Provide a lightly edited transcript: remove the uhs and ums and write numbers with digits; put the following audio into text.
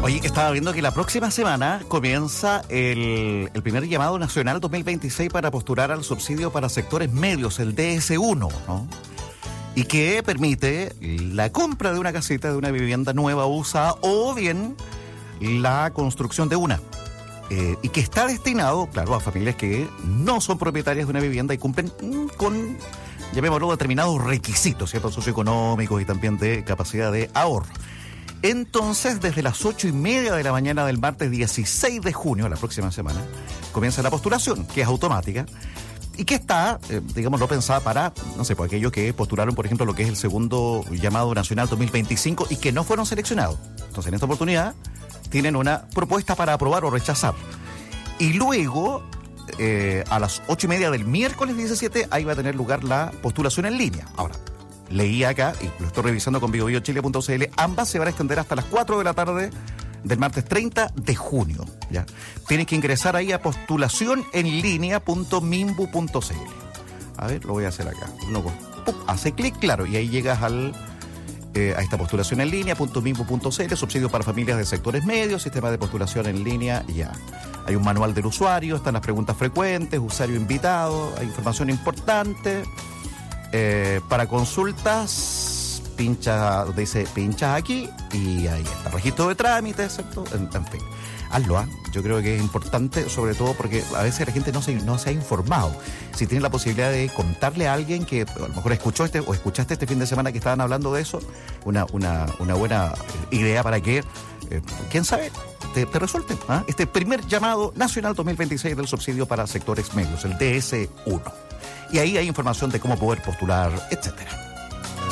Oye, estaba viendo que la próxima semana comienza el primer llamado nacional 2026 para postular al subsidio para sectores medios, el DS1, ¿no? Y que permite la compra de una casita, de una vivienda nueva o usada, o bien la construcción de una. Y que está destinado, claro, a familias que no son propietarias de una vivienda y cumplen con, llamémoslo, determinados requisitos, ¿cierto? Socioeconómicos y también de capacidad de ahorro. Entonces, desde las 8:30 de la mañana del martes 16 de junio, la próxima semana, comienza la postulación, que es automática, y que está, digámoslo, pensada para, no sé, por aquellos que postularon, por ejemplo, lo que es el segundo llamado nacional 2025 y que no fueron seleccionados. Entonces, en esta oportunidad, tienen una propuesta para aprobar o rechazar. Y luego, a las 8:30 del miércoles 17, ahí va a tener lugar la postulación en línea. Ahora, leí acá, y lo estoy revisando con biobiochile.cl, ambas se van a extender hasta las 4 de la tarde del martes 30 de junio. ¿Ya? Tienes que ingresar ahí a postulacionenlinea.minbu.cl. A ver, lo voy a hacer acá. Uno hace clic, claro, y ahí llegas a esta postulación en línea.minbu.cl, subsidios para familias de sectores medios, sistema de postulación en línea, ya. Hay un manual del usuario, están las preguntas frecuentes, usuario invitado, hay información importante. Para consultas, pincha, donde dice pinchas aquí y ahí está, registro de trámites, ¿cierto? En fin, hazlo, yo creo que es importante, sobre todo porque a veces la gente no se ha informado. Si tienes la posibilidad de contarle a alguien que a lo mejor escuchaste este fin de semana que estaban hablando de eso, una buena idea para que, quién sabe, te resulte este primer llamado nacional 2026 del subsidio para sectores medios, el DS1. Y ahí hay información de cómo poder postular, etcétera.